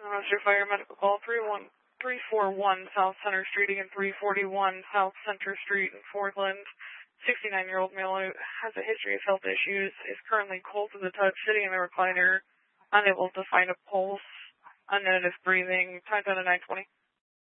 Mr. Fire Medical Call 341 South Center Street and 341 South Center Street in Portland. 69-year-old male who has a history of health issues, is currently cold to the touch, sitting in the recliner, unable to find a pulse, unknown if breathing. Time down to 9:20.